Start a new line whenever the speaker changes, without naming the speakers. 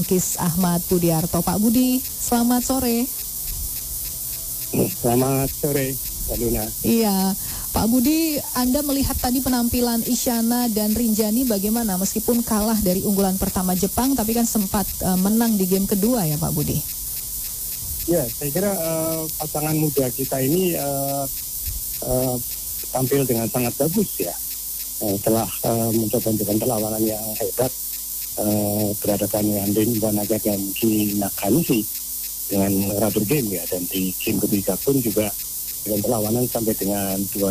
Kis Ahmad Budiarto. Pak Budi, selamat sore.
Selamat sore, Mbak Luna.
Iya, Pak Budi, Anda melihat tadi penampilan Isyana dan Rinjani bagaimana? Meskipun kalah dari unggulan pertama Jepang, tapi kan sempat menang di game kedua ya Pak Budi?
Ya, saya kira pasangan muda kita ini tampil dengan sangat bagus ya. Telah mencoba dengan perlawanan yang hebat, berhadapan dengan Rin Wanaga dan Ki Nakanshi dengan rubber game ya, dan di game ketiga pun juga dengan perlawanan sampai dengan 2